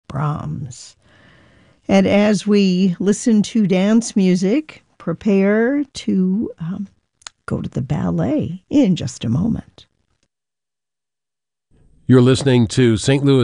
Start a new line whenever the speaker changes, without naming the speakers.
Brahms. And as we listen to dance music, prepare to go to the ballet in just a moment.
You're listening to St. Louis